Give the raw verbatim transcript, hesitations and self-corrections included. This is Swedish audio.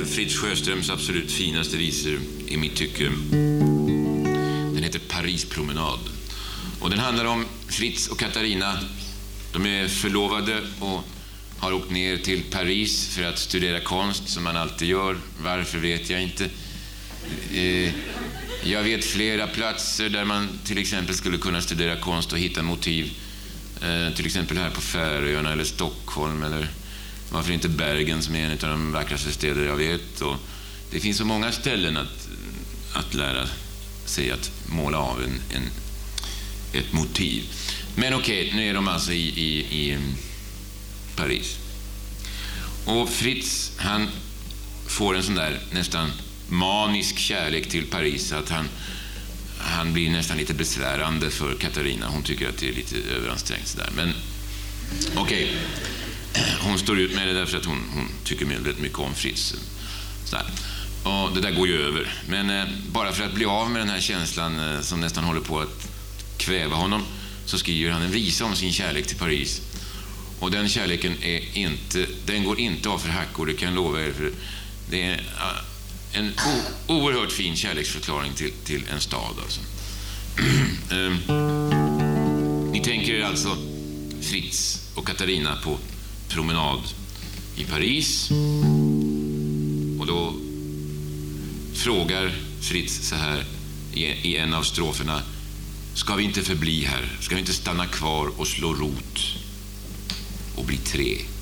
Fritz Sjöströms absolut finaste visor i mitt tycke. Den heter Parispromenad. Och den handlar om Fritz och Katarina. De är förlovade och har åkt ner till Paris för att studera konst, som man alltid gör. Varför vet jag inte. Eh, jag vet flera platser där man till exempel skulle kunna studera konst och hitta motiv. Eh, till exempel här på Färöarna eller Stockholm, eller varför inte Bergen, som är en av de vackraste städer jag vet. Och det finns så många ställen att, att lära sig att måla av en, en, ett motiv. Men okej, okay, nu är de alltså i, i, i Paris. Och Fritz, han får en sån där nästan manisk kärlek till Paris, att han, han blir nästan lite besvärande för Katarina. Hon tycker att det är lite överansträngt sådär. Men okej, okay. Hon står ut med det därför att hon, hon tycker väldigt mycket om Fritz. Sådär. Och det där går ju över. Men eh, bara för att bli av med den här känslan eh, som nästan håller på att kväva honom, så skriver han en visa om sin kärlek till Paris. Och den kärleken är inte, den går inte av för hackor, det kan jag lova er. För det är uh, en o- oerhört fin kärleksförklaring till, till en stad. Alltså. um, ni tänker er alltså Fritz och Katarina på promenad i Paris. Och då frågar Fritz så här i, i en av stroferna: ska vi inte förbli här? Ska vi inte stanna kvar och slå rot och bli tre?